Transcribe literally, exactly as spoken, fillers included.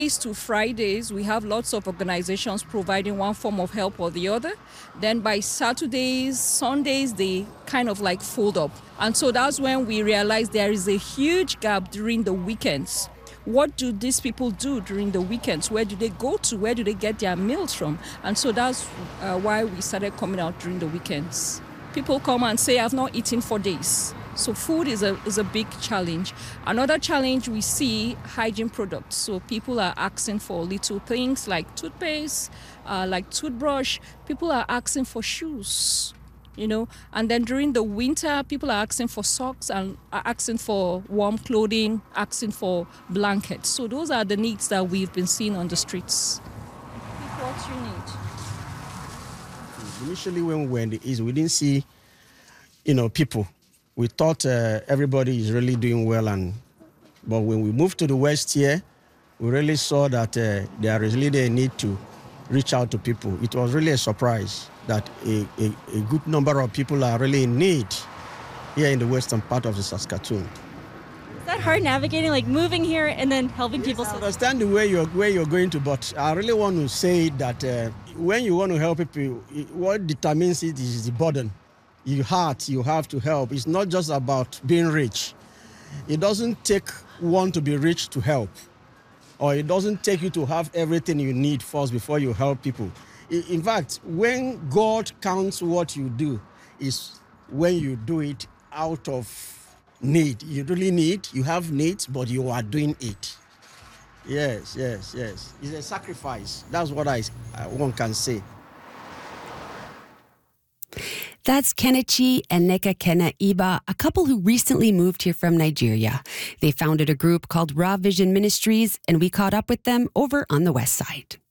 to Fridays, we have lots of organizations providing one form of help or the other. Then by Saturdays, Sundays, they kind of like fold up. And so that's when we realize there is a huge gap during the weekends. What do these people do during the weekends? Where do they go to? Where do they get their meals from? And so that's uh, why we started coming out during the weekends. People come and say, I've not eaten for days. So food is a is a big challenge. Another challenge we see, hygiene products. So people are asking for little things like toothpaste, uh, like toothbrush. People are asking for shoes, you know. And then during the winter, people are asking for socks and are asking for warm clothing, asking for blankets. So those are the needs that we've been seeing on the streets. What you need? Initially, when we were in the East, we didn't see, you know, people. We thought uh, everybody is really doing well, and but when we moved to the West here, we really saw that uh, there is really a need to reach out to people. It was really a surprise that a, a, a good number of people are really in need here in the western part of the Saskatoon. Is that hard navigating, like moving here and then helping Yes, people? I understand the way you're where you're going to, but I really want to say that uh, when you want to help people, what determines it is the burden. You heart, you have to help. It's not just about being rich. It doesn't take one to be rich to help, or it doesn't take you to have everything you need first before you help people. In fact, when God counts what you do is when you do it out of need. You really need, you have needs, but you are doing it. Yes, yes, yes. It's a sacrifice. That's what I, one can say. That's Kenichi and Neka Kena Iba, a couple who recently moved here from Nigeria. They founded a group called Raw Vision Ministries, and we caught up with them over on the west side.